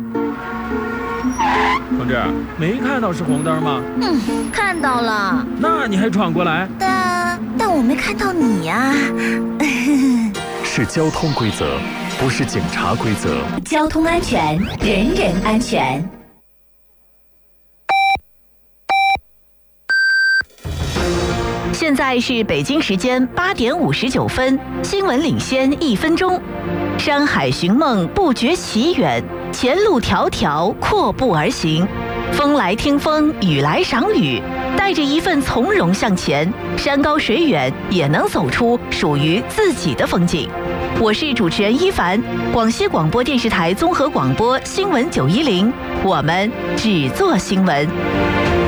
同志，没看到是红灯吗？ 看到了。 那你还闯过来？ 但我没看到你呀。 是交通规则，不是警察规则。 交通安全，人人安全。现在是北京时间8点59分，新闻领先1分钟。山海寻梦不觉奇远，前路迢迢阔步而行。风来听风，雨来赏雨，带着一份从容向前，山高水远也能走出属于自己的风景。我是主持人一凡，广西广播电视台综合广播新闻910，我们只做新闻。